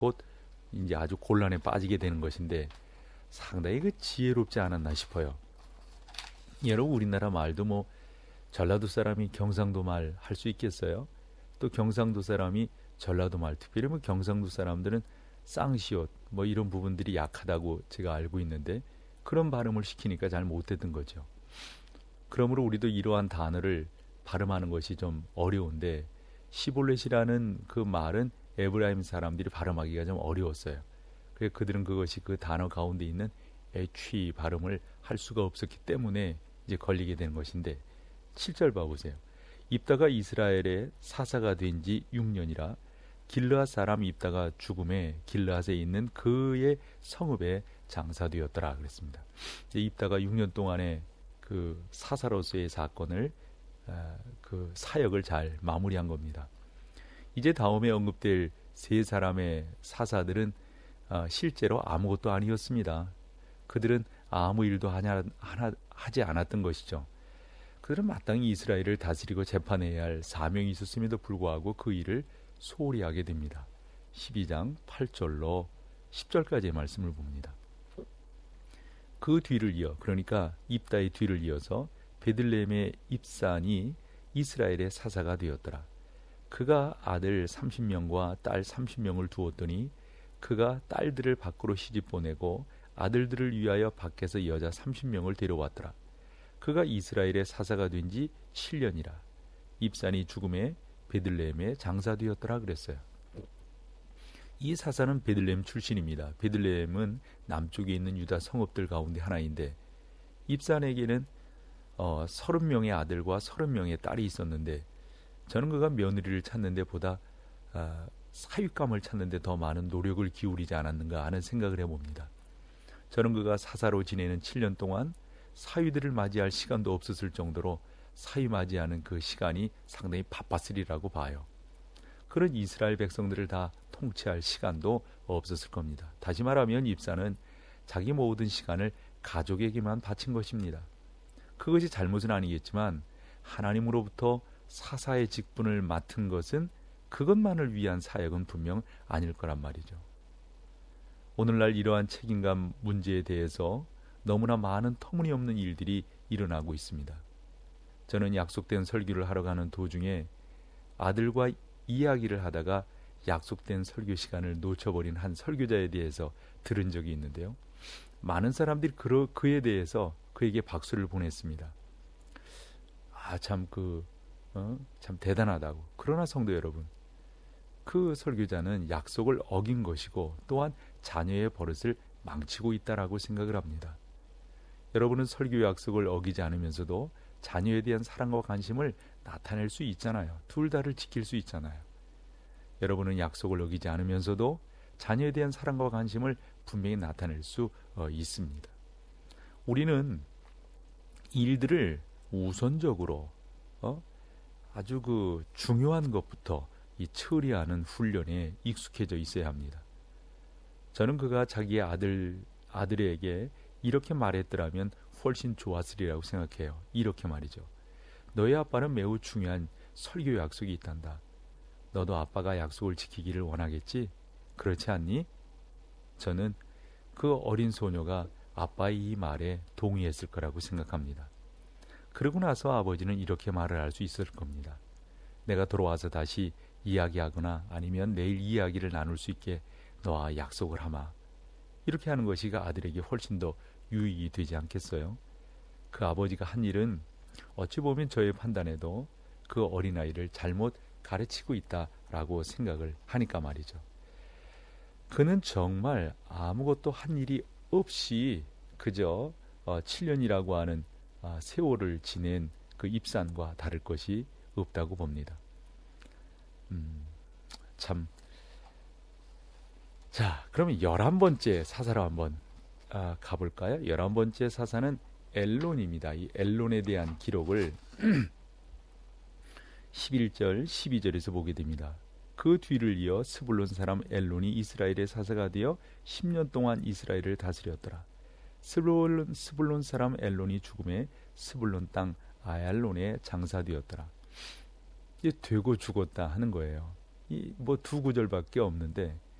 곧 이제 아주 곤란에 빠지게 되는 것인데 상당히 그 지혜롭지 않았나 싶어요. 여러분 우리나라 말도 뭐 전라도 사람이 경상도 말 할 수 있겠어요? 또 경상도 사람이 전라도 말, 특별히 뭐 경상도 사람들은 쌍시옷 뭐 이런 부분들이 약하다고 제가 알고 있는데 그런 발음을 시키니까 잘 못했던 거죠. 그러므로 우리도 이러한 단어를 발음하는 것이 좀 어려운데 시볼렛이라는 그 말은 에브라임 사람들이 발음하기가 좀 어려웠어요. 그래서 그들은 그것이 그 단어 가운데 있는 HE 발음을 할 수가 없었기 때문에 이제 걸리게 되는 것인데 7절 봐보세요. 입다가 이스라엘의 사사가 된 지 6년이라 길르앗 사람 입다가 죽음에 길르앗에 있는 그의 성읍에 장사되었더라 그랬습니다. 입다가 6년 동안의 그 사사로서의 사건을 그 사역을 잘 마무리한 겁니다. 이제 다음에 언급될 세 사람의 사사들은 실제로 아무것도 아니었습니다. 그들은 아무 일도 하지 않았던 것이죠. 그들은 마땅히 이스라엘을 다스리고 재판해야 할 사명이 있었음에도 불구하고 그 일을 소홀히 하게 됩니다. 12장 8절로 10절까지의 말씀을 봅니다. 그 뒤를 이어, 그러니까 입다의 뒤를 이어서 베들레헴의 입산이 이스라엘의 사사가 되었더라. 그가 아들 30명과 딸 30명을 두었더니 그가 딸들을 밖으로 시집 보내고 아들들을 위하여 밖에서 여자 30명을 데려왔더라. 그가 이스라엘의 사사가 된 지 7년이라. 입산이 죽음에 베들레헴에 장사되었더라 그랬어요. 이 사사는 베들레헴 출신입니다. 베들레헴은 남쪽에 있는 유다 성읍들 가운데 하나인데 입산에게는 30명의 아들과 30명의 딸이 있었는데 저는 그가 며느리를 찾는 데 보다 사윗감을 찾는 데 더 많은 노력을 기울이지 않았는가 하는 생각을 해봅니다. 저는 그가 사사로 지내는 7년 동안 사위들을 맞이할 시간도 없었을 정도로 사위 맞이하는 그 시간이 상당히 바빴으리라고 봐요. 그런 이스라엘 백성들을 다 통치할 시간도 없었을 겁니다. 다시 말하면 입사는 자기 모든 시간을 가족에게만 바친 것입니다. 그것이 잘못은 아니겠지만 하나님으로부터 사사의 직분을 맡은 것은 그것만을 위한 사역은 분명 아닐 거란 말이죠. 오늘날 이러한 책임감 문제에 대해서 너무나 많은 터무니없는 일들이 일어나고 있습니다. 저는 약속된 설교를 하러 가는 도중에 아들과 이야기를 하다가 약속된 설교 시간을 놓쳐버린 한 설교자에 대해서 들은 적이 있는데요. 많은 사람들이 그에 대해서 그에게 박수를 보냈습니다. 참 대단하다고. 그러나 성도 여러분, 그 설교자는 약속을 어긴 것이고 또한 자녀의 버릇을 망치고 있다라고 생각을 합니다. 여러분은 설교 약속을 어기지 않으면서도 자녀에 대한 사랑과 관심을 나타낼 수 있잖아요. 둘 다를 지킬 수 있잖아요. 여러분은 약속을 어기지 않으면서도 자녀에 대한 사랑과 관심을 분명히 나타낼 수 있습니다. 우리는 일들을 우선적으로 아주 그 중요한 것부터 이 처리하는 훈련에 익숙해져 있어야 합니다. 저는 그가 자기의 아들에게 이렇게 말했더라면 훨씬 좋았으리라고 생각해요. 이렇게 말이죠. 너의 아빠는 매우 중요한 설교 약속이 있단다. 너도 아빠가 약속을 지키기를 원하겠지? 그렇지 않니? 저는 그 어린 소녀가 아빠의 이 말에 동의했을 거라고 생각합니다. 그러고 나서 아버지는 이렇게 말을 할 수 있을 겁니다. 내가 돌아와서 다시 이야기하거나 아니면 내일 이야기를 나눌 수 있게 너와 약속을 하마. 이렇게 하는 것이 그 아들에게 훨씬 더 유익이 되지 않겠어요? 그 아버지가 한 일은 어찌 보면 저의 판단에도 그 어린아이를 잘못 가르치고 있다라고 생각을 하니까 말이죠. 그는 정말 아무것도 한 일이 없이 그저 7년이라고 하는 세월을 지낸 그 입산과 다를 것이 없다고 봅니다. 참. 자, 그러면 11번째 사사로 한번 가볼까요? 11번째 사사는 엘론입니다. 이 엘론에 대한 기록을 11절, 12절에서 보게 됩니다. 그 뒤를 이어 스불론 사람 엘론이 이스라엘의 사사가 되어 10년 동안 이스라엘을 다스렸더라. 스불론 사람 엘론이 죽음에 스불론 땅 아얄론에 장사되었더라. 이게 되고 죽었다 하는 거예요. 이 뭐 두 구절밖에 없는데